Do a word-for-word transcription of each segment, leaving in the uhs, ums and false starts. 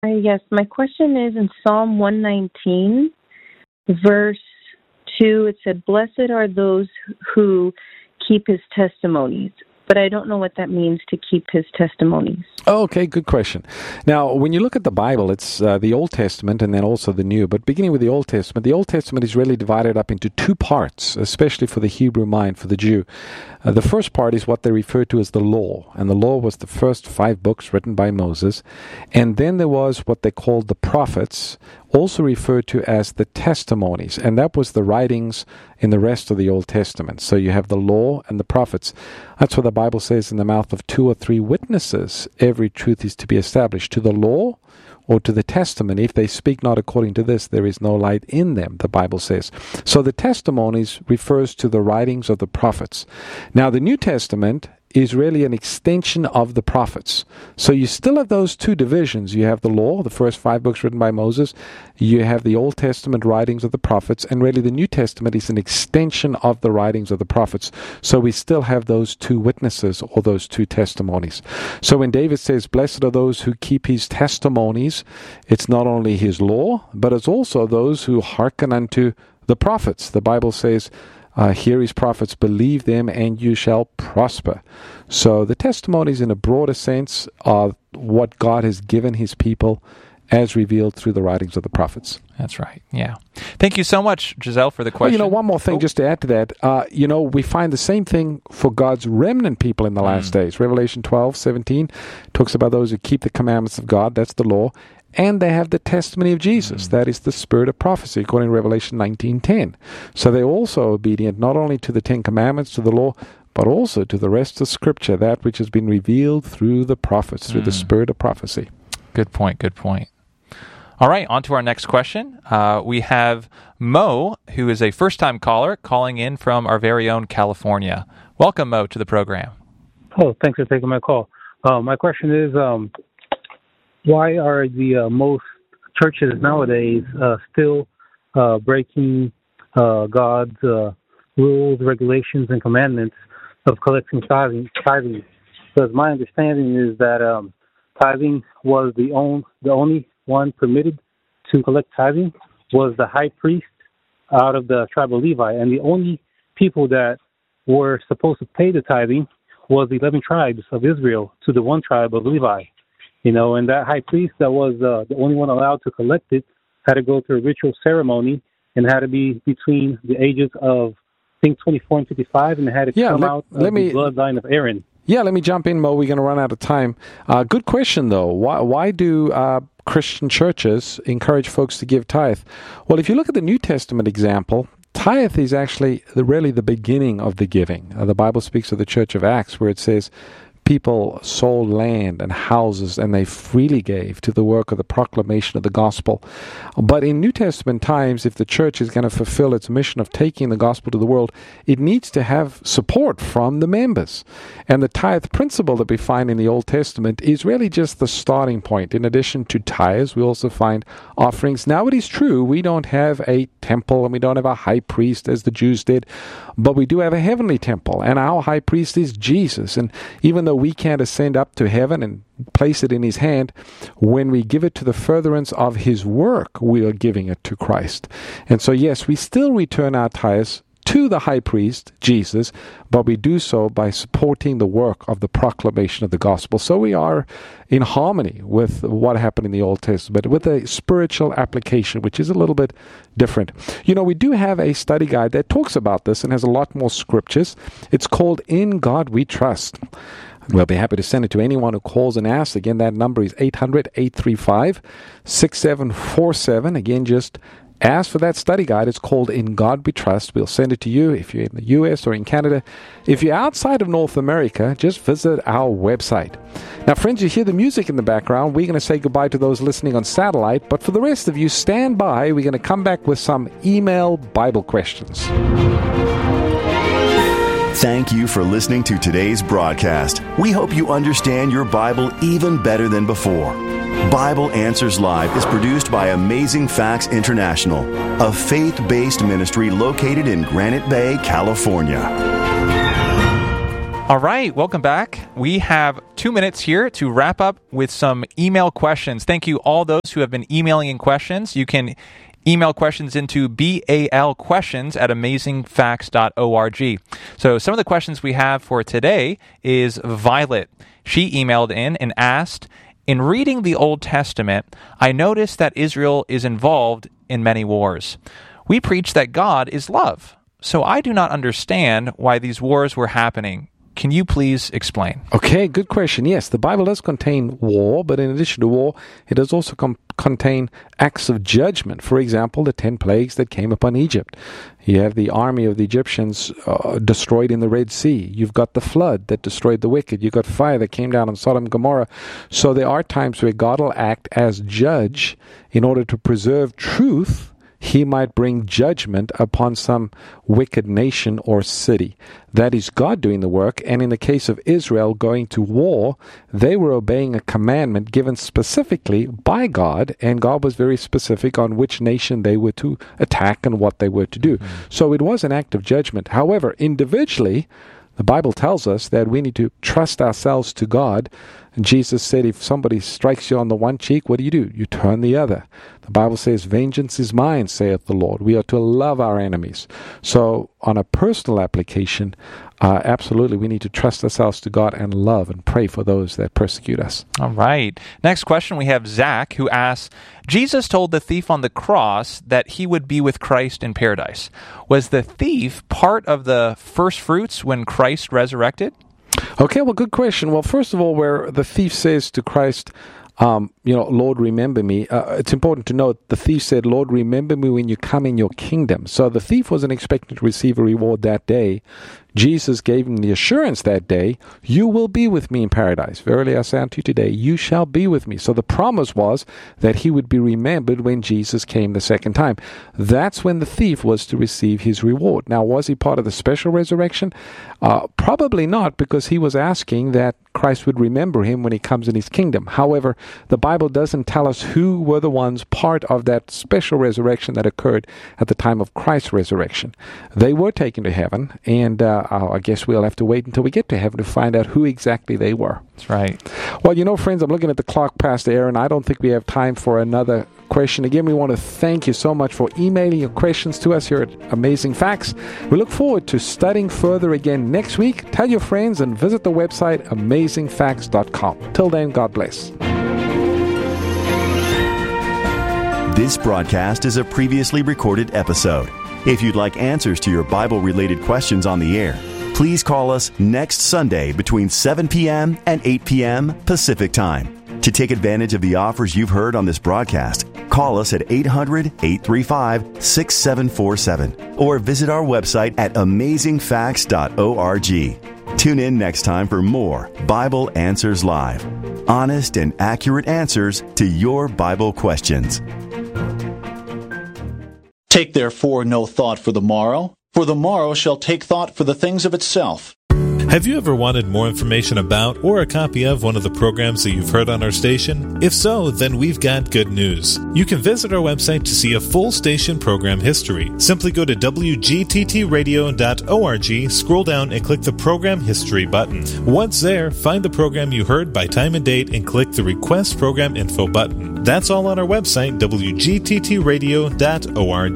Uh, yes, my question is in Psalm one nineteen, verse two, it said, "Blessed are those who keep his testimonies." But I don't know what that means, to keep his testimonies. Oh, okay, good question. Now, when you look at the Bible, it's uh, the Old Testament and then also the New. But beginning with the Old Testament, the Old Testament is really divided up into two parts, especially for the Hebrew mind, for the Jew. Uh, the first part is what they refer to as the Law. And the Law was the first five books written by Moses. And then there was what they called the prophets, also referred to as the testimonies. And that was the writings in the rest of the Old Testament. So you have the Law and the prophets. That's what the Bible says, in the mouth of two or three witnesses, every truth is to be established. To the law or to the testament, if they speak not according to this, there is no light in them, the Bible says. So the testimonies refers to the writings of the prophets. Now the New Testament is really an extension of the prophets. So you still have those two divisions. You have the law, the first five books written by Moses. You have the Old Testament writings of the prophets. And really the New Testament is an extension of the writings of the prophets. So we still have those two witnesses or those two testimonies. So when David says, "Blessed are those who keep his testimonies," it's not only his law, but it's also those who hearken unto the prophets. The Bible says, Uh, hear his prophets, believe them, and you shall prosper. So the testimonies in a broader sense are what God has given his people as revealed through the writings of the prophets. That's right, yeah. Thank you so much, Giselle, for the question. Well, you know, one more thing oh. just to add to that. Uh, you know, we find the same thing for God's remnant people in the last mm. days. Revelation twelve seventeen talks about those who keep the commandments of God. That's the law. And they have the testimony of Jesus. Mm. That is the spirit of prophecy, according to Revelation nineteen ten. So they're also obedient not only to the Ten Commandments, to the law, but also to the rest of Scripture, that which has been revealed through the prophets, through mm. the spirit of prophecy. Good point, good point. All right, on to our next question. Uh, we have Mo, who is a first-time caller, calling in from our very own California. Welcome, Mo, to the program. Oh, thanks for taking my call. Uh, my question is, um, why are the uh, most churches nowadays uh, still uh, breaking uh, God's uh, rules, regulations, and commandments of collecting tithing? tithing? Because my understanding is that um, tithing was the, on, the only one permitted to collect tithing was the high priest out of the tribe of Levi, and the only people that were supposed to pay the tithing was the eleven tribes of Israel to the one tribe of Levi. You know, and that high priest that was uh, the only one allowed to collect it had to go through a ritual ceremony and had to be between the ages of, I think, twenty-four and fifty-five, and it had to yeah, come let, out let of me, the bloodline of Aaron. Yeah, let me jump in, Mo. We're going to run out of time. Uh, good question, though. Why, why do uh, Christian churches encourage folks to give tithe? Well, if you look at the New Testament example, tithe is actually the, really the beginning of the giving. Uh, the Bible speaks of the Church of Acts, where it says, people sold land and houses, and they freely gave to the work of the proclamation of the gospel. But in New Testament times, if the church is going to fulfill its mission of taking the gospel to the world, it needs to have support from the members. And the tithe principle that we find in the Old Testament is really just the starting point. In addition to tithes, we also find offerings. Now, it is true, we don't have a temple and we don't have a high priest as the Jews did, but we do have a heavenly temple, and our high priest is Jesus. And even though we can't ascend up to heaven and place it in his hand, when we give it to the furtherance of his work, we are giving it to Christ. And so, yes, we still return our tithes to the high priest, Jesus, but we do so by supporting the work of the proclamation of the gospel. So we are in harmony with what happened in the Old Testament, with a spiritual application, which is a little bit different. You know, we do have a study guide that talks about this and has a lot more scriptures. It's called In God We Trust. We'll be happy to send it to anyone who calls and asks. Again, that number is eight hundred, eight three five, six seven four seven. Again, just ask for that study guide. It's called In God We Trust. We'll send it to you if you're in the U S or in Canada. If you're outside of North America, just visit our website. Now, friends, you hear the music in the background. We're going to say goodbye to those listening on satellite. But for the rest of you, stand by. We're going to come back with some email Bible questions. Thank you for listening to today's broadcast. We hope you understand your Bible even better than before. Bible Answers Live is produced by Amazing Facts International, a faith-based ministry located in Granite Bay, California. All right, welcome back. We have two minutes here to wrap up with some email questions. Thank you all those who have been emailing in questions. You can email questions into balquestions at amazing facts dot org. So some of the questions we have for today is Violet. She emailed in and asked, in reading the Old Testament, I noticed that Israel is involved in many wars. We preach that God is love, so I do not understand why these wars were happening. Can you please explain? Okay, good question. Yes, the Bible does contain war, but in addition to war, it does also com- contain acts of judgment. For example, the ten plagues that came upon Egypt. You have the army of the Egyptians uh, destroyed in the Red Sea. You've got the flood that destroyed the wicked. You've got fire that came down on Sodom and Gomorrah. So there are times where God will act as judge in order to preserve truth. He might bring judgment upon some wicked nation or city. That is God doing the work. And in the case of Israel going to war, they were obeying a commandment given specifically by God, and God was very specific on which nation they were to attack and what they were to do. Mm-hmm. So it was an act of judgment. However, individually, the Bible tells us that we need to trust ourselves to God. And Jesus said, if somebody strikes you on the one cheek, what do you do? You turn the other. The Bible says, vengeance is mine, saith the Lord. We are to love our enemies. So on a personal application, uh, absolutely, we need to trust ourselves to God and love and pray for those that persecute us. All right. Next question, we have Zach, who asks, Jesus told the thief on the cross that he would be with Christ in paradise. Was the thief part of the first fruits when Christ resurrected? Okay, well, good question. Well, first of all, where the thief says to Christ, um, you know, Lord, remember me, uh, it's important to note the thief said, Lord, remember me when you come in your kingdom. So the thief wasn't expecting to receive a reward that day. Jesus gave him the assurance that day, you will be with me in paradise. Verily I say unto you today, you shall be with me. So the promise was that he would be remembered when Jesus came the second time. That's when the thief was to receive his reward. Now, was he part of the special resurrection? Uh, probably not, because he was asking that Christ would remember him when he comes in his kingdom. However, the Bible doesn't tell us who were the ones part of that special resurrection that occurred at the time of Christ's resurrection. They were taken to heaven, and uh, I guess we'll have to wait until we get to heaven to find out who exactly they were. That's right. Well, you know, friends, I'm looking at the clock, Pastor Aaron. I don't think we have time for another question. Again, we want to thank you so much for emailing your questions to us here at Amazing Facts. We look forward to studying further again next week. Tell your friends and visit the website amazing facts dot com. Till then, God bless. This broadcast is a previously recorded episode. If you'd like answers to your Bible-related questions on the air, please call us next Sunday between seven p.m. and eight p.m. Pacific Time. To take advantage of the offers you've heard on this broadcast, call us at eight hundred, eight three five, six seven four seven or visit our website at amazing facts dot org. Tune in next time for more Bible Answers Live. Honest and accurate answers to your Bible questions. Take therefore no thought for the morrow, for the morrow shall take thought for the things of itself. Have you ever wanted more information about or a copy of one of the programs that you've heard on our station? If so, then we've got good news. You can visit our website to see a full station program history. Simply go to w g t t radio dot org, scroll down and click the Program History button. Once there, find the program you heard by time and date and click the Request Program Info button. That's all on our website, w g t t radio dot org.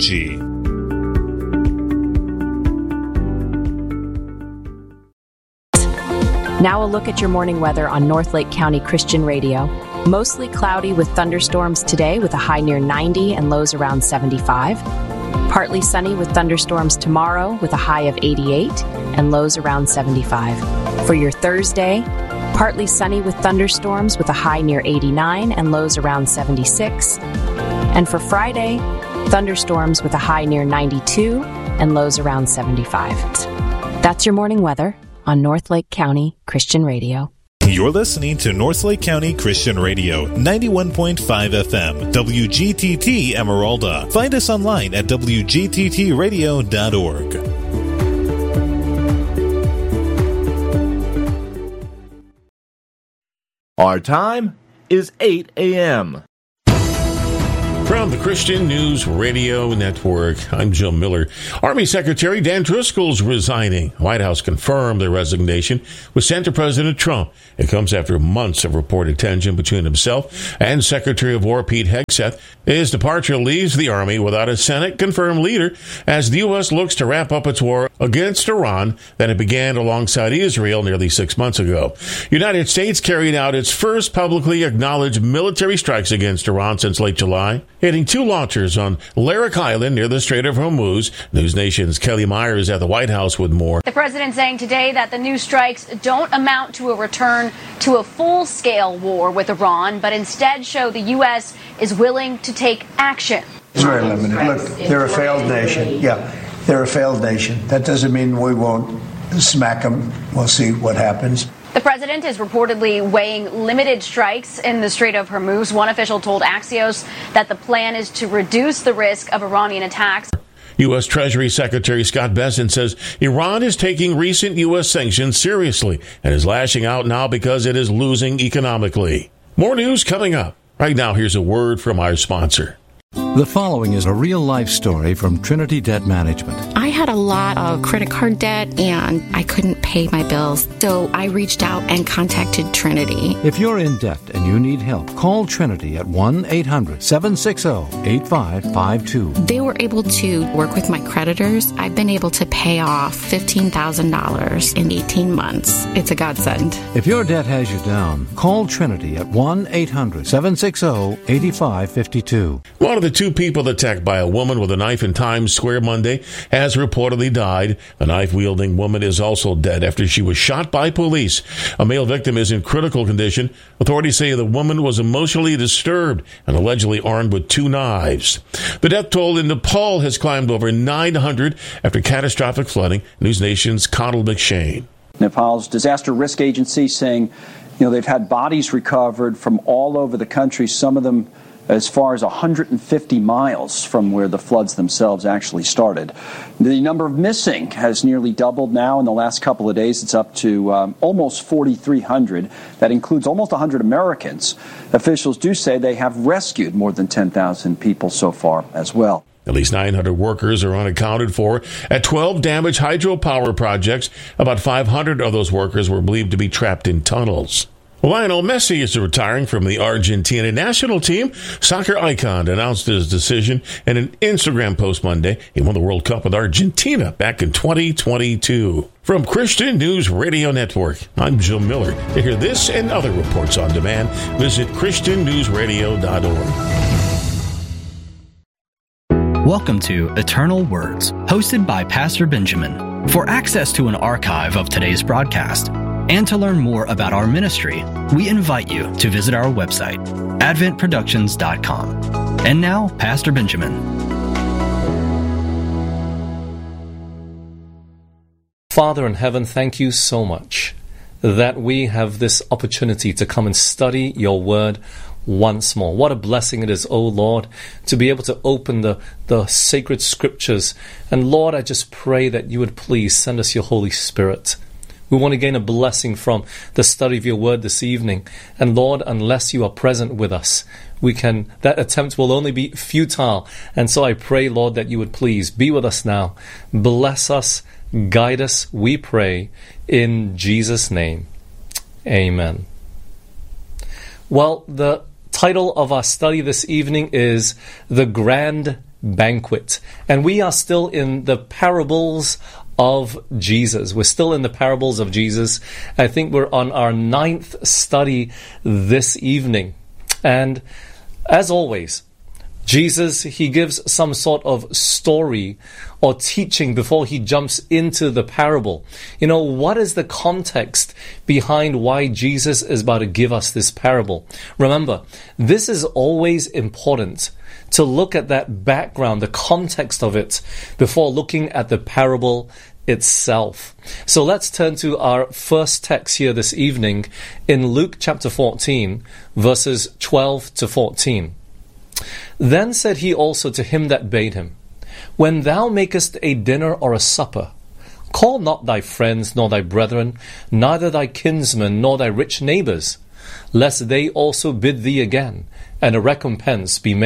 Now a look at your morning weather on Northlake County Christian Radio. Mostly cloudy with thunderstorms today with a high near ninety and lows around seventy-five. Partly sunny with thunderstorms tomorrow with a high of eighty-eight and lows around seventy-five. For your Thursday, partly sunny with thunderstorms with a high near eighty-nine and lows around seventy-six. And for Friday, thunderstorms with a high near ninety-two and lows around seventy-five. That's your morning weather on Northlake County Christian Radio. You're listening to Northlake County Christian Radio, ninety-one point five F M, W G T T Emeralda. Find us online at w g t t radio dot org. Our time is eight a.m. From the Christian News Radio Network, I'm Joe Miller. Army Secretary Dan Driscoll's resigning. White House confirmed their resignation was sent to President Trump. It comes after months of reported tension between himself and Secretary of War Pete Hegseth. His departure leaves the Army without a Senate-confirmed leader as the U S looks to wrap up its war against Iran that it began alongside Israel nearly six months ago. United States carried out its first publicly acknowledged military strikes against Iran since late July, hitting two launchers on Larak Island near the Strait of Hormuz. News Nation's Kelly Myers at the White House with more. The president saying today that the new strikes don't amount to a return to a full-scale war with Iran, but instead show the U S is willing to take action. It's very limited. Look, they're a failed nation. Yeah, they're a failed nation. That doesn't mean we won't smack them. We'll see what happens. The president is reportedly weighing limited strikes in the Strait of Hormuz. One official told Axios that the plan is to reduce the risk of Iranian attacks. U S. Treasury Secretary Scott Bessent says Iran is taking recent U S sanctions seriously and is lashing out now because it is losing economically. More news coming up. Right now, here's a word from our sponsor. The following is a real-life story from Trinity Debt Management. I had a lot of credit card debt, and I couldn't pay my bills, so I reached out and contacted Trinity. If you're in debt and you need help, call Trinity at one eight hundred seven six zero eight five five two. They were able to work with my creditors. I've been able to pay off fifteen thousand dollars in eighteen months. It's a godsend. If your debt has you down, call Trinity at one eight hundred seven six zero eight five five two. One of the two people attacked by a woman with a knife in Times Square Monday has reportedly died. The knife-wielding woman is also dead after she was shot by police. A male victim is in critical condition. Authorities say the woman was emotionally disturbed and allegedly armed with two knives. The death toll in Nepal has climbed over nine hundred after catastrophic flooding. News Nation's Connell McShane. Nepal's disaster risk agency saying, you know, they've had bodies recovered from all over the country, some of them as far as one hundred fifty miles from where the floods themselves actually started. The number of missing has nearly doubled now in the last couple of days. It's up to um, almost forty-three hundred. That includes almost one hundred Americans. Officials do say they have rescued more than ten thousand people so far as well. At least nine hundred workers are unaccounted for at twelve damaged hydropower projects. About five hundred of those workers were believed to be trapped in tunnels. Lionel Messi is retiring from the Argentina national team. Soccer icon announced his decision in an Instagram post Monday. He won the World Cup with Argentina back in twenty twenty-two. From Christian News Radio Network, I'm Joe Miller. To hear this and other reports on demand, visit christian news radio dot org. Welcome to Eternal Words, hosted by Pastor Benjamin. For access to an archive of today's broadcast, and to learn more about our ministry, we invite you to visit our website, advent productions dot com. And now, Pastor Benjamin. Father in heaven, thank you so much that we have this opportunity to come and study your word once more. What a blessing it is, oh Lord, to be able to open the, the sacred scriptures. And Lord, I just pray that you would please send us your Holy Spirit. We want to gain a blessing from the study of your word this evening. And Lord, unless you are present with us, we can, that attempt will only be futile. And so I pray, Lord, that you would please be with us now. Bless us, guide us, we pray, in Jesus' name. Amen. Well, the title of our study this evening is The Grand Banquet. And we are still in the parables of Jesus. We're still in the parables of Jesus. I think we're on our ninth study this evening. And as always, Jesus, he gives some sort of story or teaching before he jumps into the parable. You know, what is the context behind why Jesus is about to give us this parable? Remember, this is always important to look at that background, the context of it, before looking at the parable itself. So let's turn to our first text here this evening in Luke chapter fourteen, verses twelve to fourteen. Then said he also to him that bade him, When thou makest a dinner or a supper, call not thy friends, nor thy brethren, neither thy kinsmen, nor thy rich neighbors, lest they also bid thee again, and a recompense be made.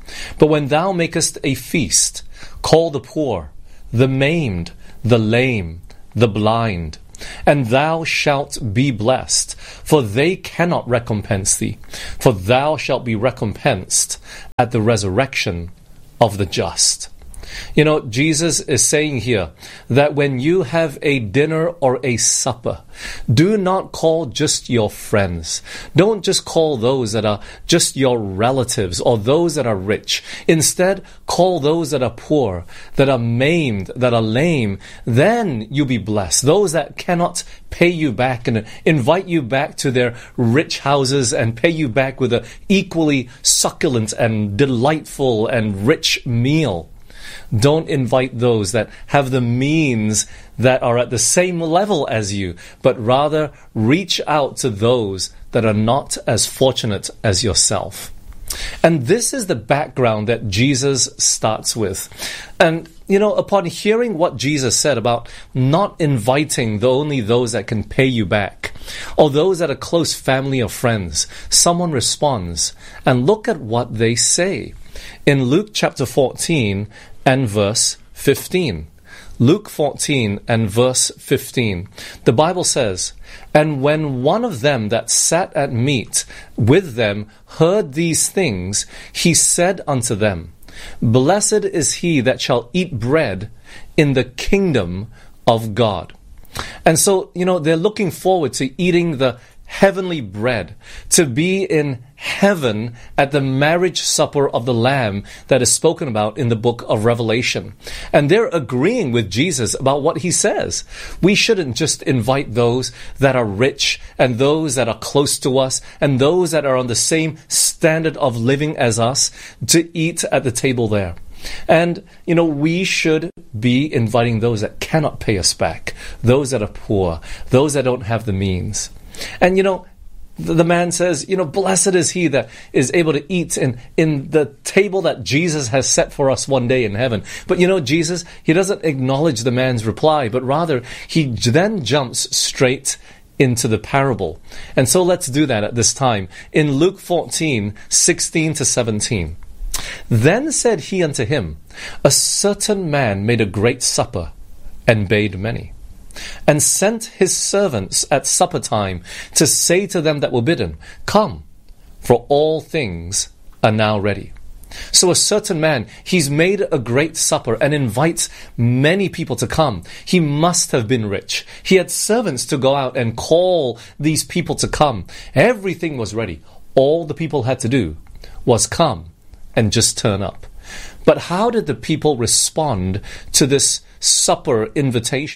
But when thou makest a feast, call the poor, the maimed, the lame, the blind, and thou shalt be blessed, for they cannot recompense thee, for thou shalt be recompensed at the resurrection of the just. You know, Jesus is saying here that when you have a dinner or a supper, do not call just your friends. Don't just call those that are just your relatives or those that are rich. Instead, call those that are poor, that are maimed, that are lame. Then you'll be blessed. Those that cannot pay you back and invite you back to their rich houses and pay you back with an equally succulent and delightful and rich meal. Don't invite those that have the means that are at the same level as you, but rather reach out to those that are not as fortunate as yourself. And this is the background that Jesus starts with. And, you know, upon hearing what Jesus said about not inviting the only those that can pay you back, or those that are close family or friends, someone responds, and look at what they say. In Luke chapter fourteen and verse fifteen. Luke fourteen and verse fifteen. The Bible says, "And when one of them that sat at meat with them heard these things, he said unto them, Blessed is he that shall eat bread in the kingdom of God." And so, you know, they're looking forward to eating the heavenly bread, to be in heaven at the marriage supper of the Lamb that is spoken about in the book of Revelation. And they're agreeing with Jesus about what he says. We shouldn't just invite those that are rich and those that are close to us and those that are on the same standard of living as us to eat at the table there. And, you know, we should be inviting those that cannot pay us back, those that are poor, those that don't have the means. And, you know, the, the man says, you know, blessed is he that is able to eat in, in the table that Jesus has set for us one day in heaven. But, you know, Jesus, he doesn't acknowledge the man's reply, but rather he then jumps straight into the parable. And so let's do that at this time. In Luke fourteen, sixteen to seventeen. Then said he unto him, A certain man made a great supper, and bade many, and sent his servants at supper time to say to them that were bidden, Come, for all things are now ready. So a certain man, he's made a great supper and invites many people to come. He must have been rich. He had servants to go out and call these people to come. Everything was ready. All the people had to do was come and just turn up. But how did the people respond to this supper invitation?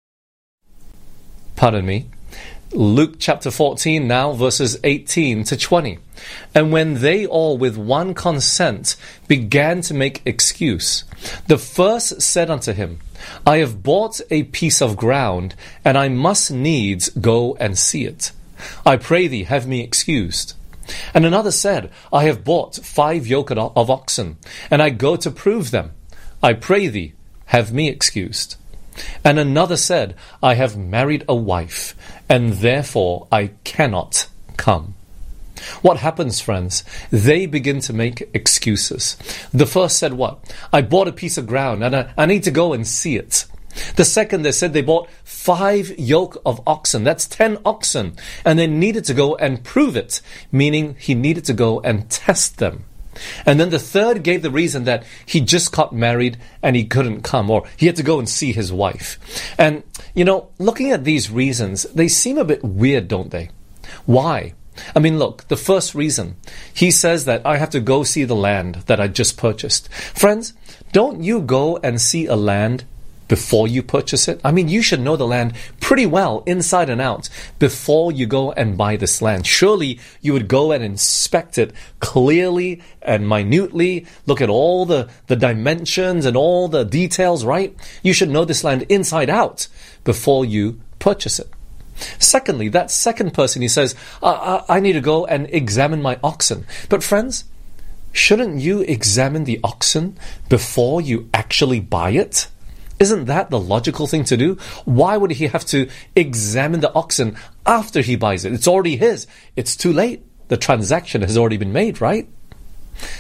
Pardon me. Luke chapter fourteen now, verses eighteen to twenty. And when they all with one consent began to make excuse, the first said unto him, I have bought a piece of ground, and I must needs go and see it. I pray thee, have me excused. And another said, I have bought five yoke of oxen, and I go to prove them. I pray thee, have me excused. And another said, I have married a wife, and therefore I cannot come. What happens, friends? They begin to make excuses. The first said what? I bought a piece of ground, and I, I need to go and see it. The second, they said they bought five yoke of oxen. That's ten oxen. And they needed to go and prove it, meaning he needed to go and test them. And then the third gave the reason that he just got married and he couldn't come, or he had to go and see his wife. And, you know, looking at these reasons, they seem a bit weird, don't they? Why? I mean, look, the first reason, he says that I have to go see the land that I just purchased. Friends, don't you go and see a land before you purchase it? I mean, you should know the land pretty well, inside and out, before you go and buy this land. Surely you would go and inspect it clearly and minutely, look at all the, the dimensions and all the details, right? You should know this land inside out before you purchase it. Secondly, that second person, he says, I, I, I need to go and examine my oxen. But friends, shouldn't you examine the oxen before you actually buy it? Isn't that the logical thing to do? Why would he have to examine the oxen after he buys it? It's already his. It's too late. The transaction has already been made, right?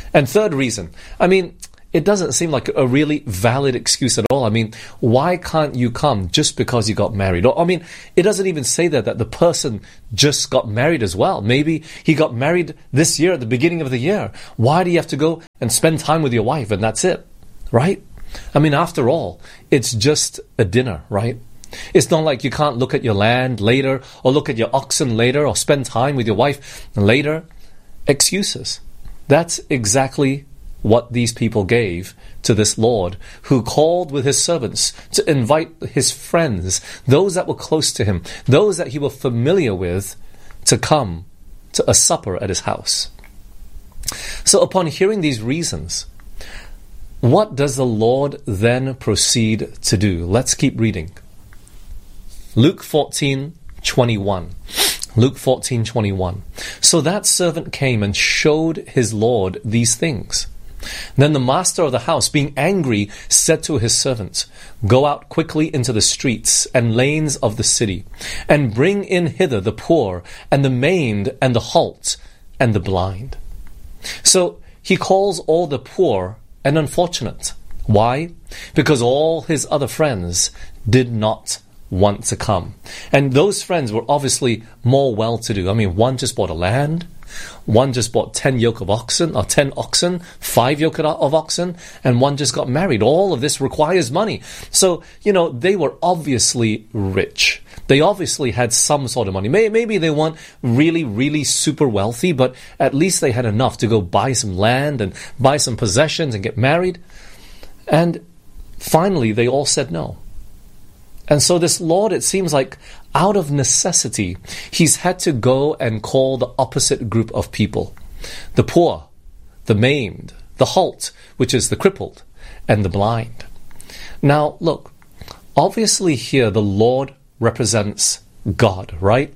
And third reason, I mean, it doesn't seem like a really valid excuse at all. I mean, why can't you come just because you got married? Or, I mean, it doesn't even say that, that the person just got married as well. Maybe he got married this year at the beginning of the year. Why do you have to go and spend time with your wife and that's it? Right? I mean, after all, it's just a dinner, right? It's not like you can't look at your land later or look at your oxen later or spend time with your wife later. Excuses. That's exactly what these people gave to this Lord, who called with his servants to invite his friends, those that were close to him, those that he was familiar with, to come to a supper at his house. So upon hearing these reasons, what does the Lord then proceed to do? Let's keep reading. Luke fourteen twenty-one. Luke fourteen twenty-one. So that servant came and showed his Lord these things. Then the master of the house, being angry, said to his servants, Go out quickly into the streets and lanes of the city, and bring in hither the poor, and the maimed, and the halt, and the blind. So he calls all the poor and unfortunate. Why? Because all his other friends did not want to come. And those friends were obviously more well-to-do. I mean, one just bought a land, one just bought ten yoke of oxen, or ten oxen, five yoke of oxen, and one just got married. All of this requires money. So, you know, they were obviously rich. They obviously had some sort of money. Maybe they weren't really, really super wealthy, but at least they had enough to go buy some land and buy some possessions and get married. And finally, they all said no. And so this Lord, it seems like out of necessity, he's had to go and call the opposite group of people. The poor, the maimed, the halt, which is the crippled, and the blind. Now, look, obviously here the Lord represents God, right?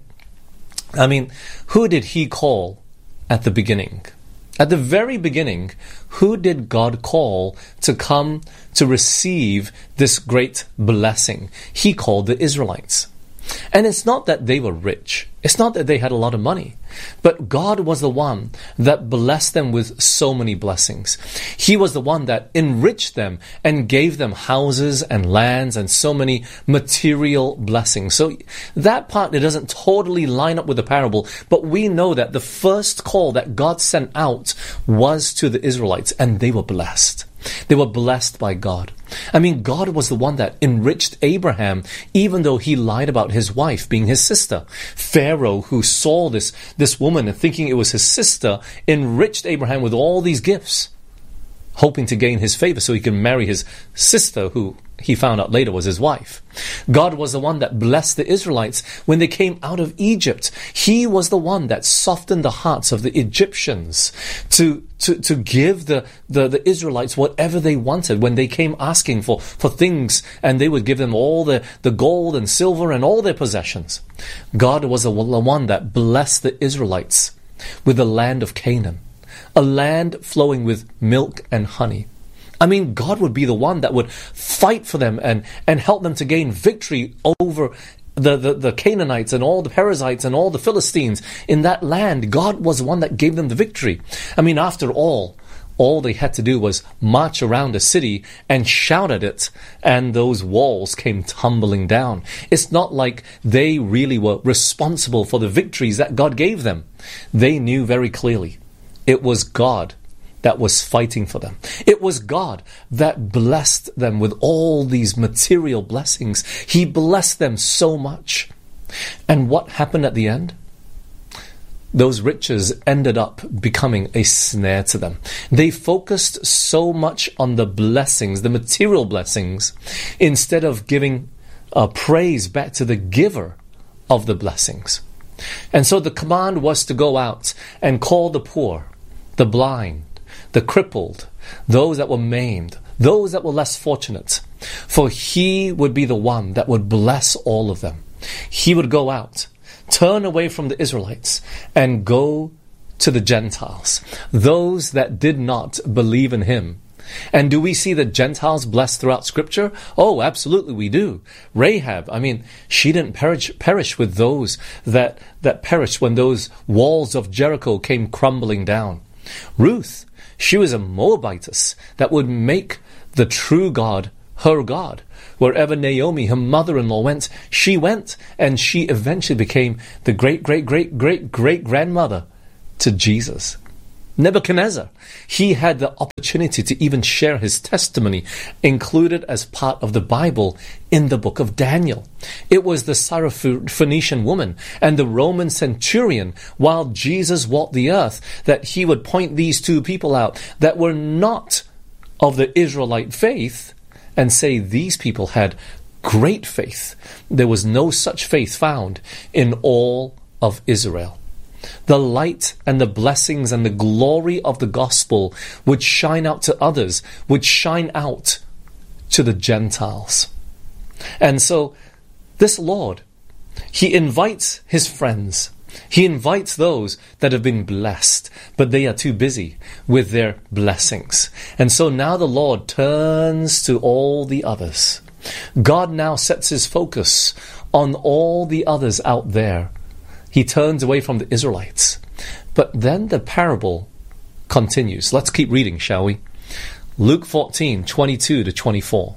I mean, who did he call at the beginning? At the very beginning, who did God call to come to receive this great blessing? He called the Israelites. And it's not that they were rich. It's not that they had a lot of money. But God was the one that blessed them with so many blessings. He was the one that enriched them and gave them houses and lands and so many material blessings. So that part, it doesn't totally line up with the parable. But we know that the first call that God sent out was to the Israelites, and they were blessed. They were blessed by God. I mean, God was the one that enriched Abraham, even though he lied about his wife being his sister. Pharaoh, who saw this, this woman and thinking it was his sister, enriched Abraham with all these gifts, hoping to gain his favor so he can marry his sister, who he found out later was his wife. God was the one that blessed the Israelites when they came out of Egypt. He was the one that softened the hearts of the Egyptians to to, to give the, the, the Israelites whatever they wanted when they came asking for, for things, and they would give them all the, the gold and silver and all their possessions. God was the one that blessed the Israelites with the land of Canaan, a land flowing with milk and honey. I mean, God would be the one that would fight for them and, and help them to gain victory over the, the, the Canaanites and all the Perizzites and all the Philistines in that land. God was the one that gave them the victory. I mean, after all, all they had to do was march around a city and shout at it, and those walls came tumbling down. It's not like they really were responsible for the victories that God gave them. They knew very clearly it was God that was fighting for them. It was God that blessed them with all these material blessings. He blessed them so much. And what happened at the end? Those riches ended up becoming a snare to them. They focused so much on the blessings, the material blessings, instead of giving uh, praise back to the giver of the blessings. And so the command was to go out and call the poor, the blind, the crippled, those that were maimed, those that were less fortunate. For he would be the one that would bless all of them. He would go out, turn away from the Israelites, and go to the Gentiles, those that did not believe in him. And do we see the Gentiles blessed throughout Scripture? Oh, absolutely we do. Rahab, I mean, she didn't perish, perish with those that, that perished when those walls of Jericho came crumbling down. Ruth, She was a Moabitess that would make the true God her God. Wherever Naomi, her mother-in-law, went, she went, and she eventually became the great, great, great, great, great grandmother to Jesus. Nebuchadnezzar, he had the opportunity to even share his testimony, included as part of the Bible in the book of Daniel. It was the Syrophoenician woman and the Roman centurion, while Jesus walked the earth, that he would point these two people out that were not of the Israelite faith and say these people had great faith. There was no such faith found in all of Israel. The light and the blessings and the glory of the gospel would shine out to others, would shine out to the Gentiles. And so this Lord, he invites his friends. He invites those that have been blessed, but they are too busy with their blessings. And so now the Lord turns to all the others. God now sets his focus on all the others out there. He turns away from the Israelites. But then the parable continues. Let's keep reading, shall we? Luke fourteen, twenty-two to twenty-four.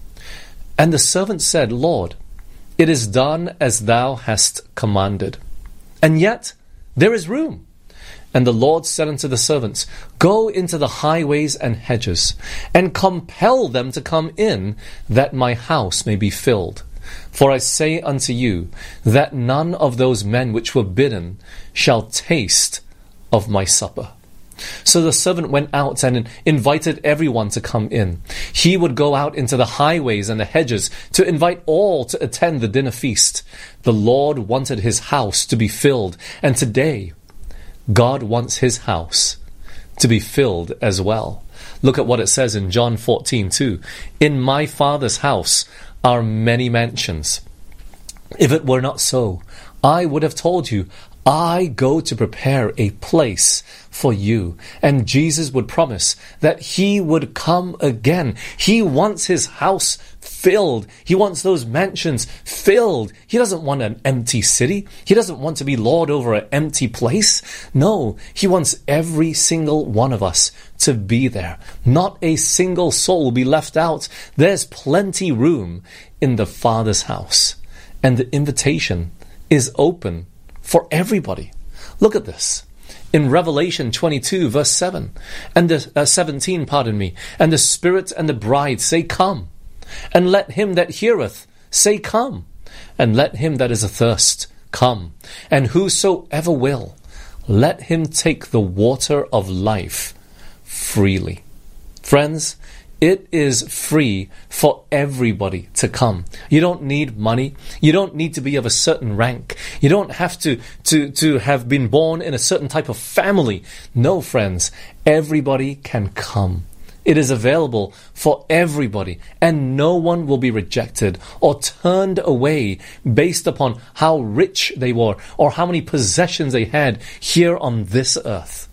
And the servant said, Lord, it is done as thou hast commanded. And yet there is room. And the Lord said unto the servants, Go into the highways and hedges, and compel them to come in, that my house may be filled. For I say unto you, that none of those men which were bidden shall taste of my supper. So the servant went out and invited everyone to come in. He would go out into the highways and the hedges to invite all to attend the dinner feast. The Lord wanted his house to be filled, and today God wants his house to be filled as well. Look at what it says in John fourteen two. In my Father's house are many mansions. If it were not so, I would have told you, I go to prepare a place for you. And Jesus would promise that he would come again. He wants his house filled. He wants those mansions filled. He doesn't want an empty city. He doesn't want to be Lord over an empty place. No, he wants every single one of us to be there. Not a single soul will be left out. There's plenty room in the Father's house. And the invitation is open for everybody. Look at this. In Revelation twenty-two, verse seven, and the uh, seventeen, pardon me, and the Spirit and the bride say, Come. And let him that heareth say, Come. And let him that is athirst come. And whosoever will, let him take the water of life freely. Friends, it is free for everybody to come. You don't need money. You don't need to be of a certain rank. You don't have to, to, to have been born in a certain type of family. No, friends, everybody can come. It is available for everybody, and no one will be rejected or turned away based upon how rich they were or how many possessions they had here on this earth.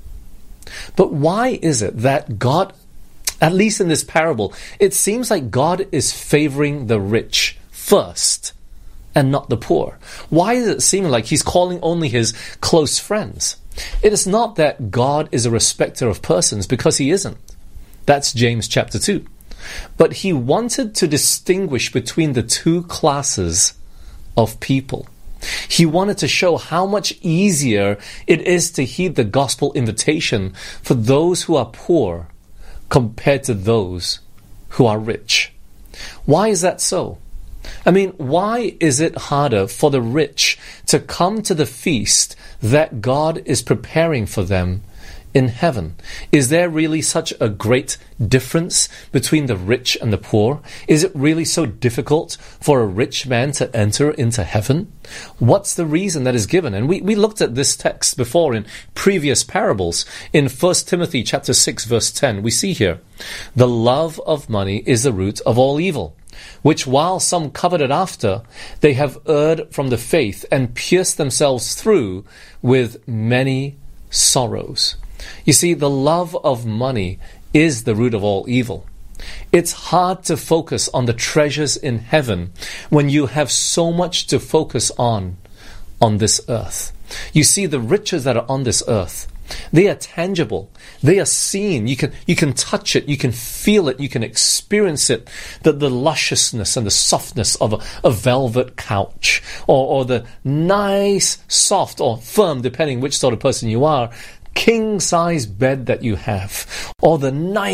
But why is it that God, at least in this parable, it seems like God is favoring the rich first and not the poor? Why does it seem like he's calling only his close friends? It is not that God is a respecter of persons, because he isn't. That's James chapter two. But he wanted to distinguish between the two classes of people. He wanted to show how much easier it is to heed the gospel invitation for those who are poor compared to those who are rich. Why is that so? I mean, why is it harder for the rich to come to the feast that God is preparing for them in heaven? Is there really such a great difference between the rich and the poor? Is it really so difficult for a rich man to enter into heaven? What's the reason that is given? And we, we looked at this text before in previous parables. In First Timothy chapter six, verse ten, we see here, the love of money is the root of all evil, which while some coveted after, they have erred from the faith and pierced themselves through with many sorrows. You see, the love of money is the root of all evil. It's hard to focus on the treasures in heaven when you have so much to focus on on this earth. You see, the riches that are on this earth, They are tangible. They are seen. You can you can touch it. You can feel it. You can experience it. The, the lusciousness and the softness of a, a velvet couch, or, or the nice, soft or firm, depending which sort of person you are, king-size bed that you have, or the nice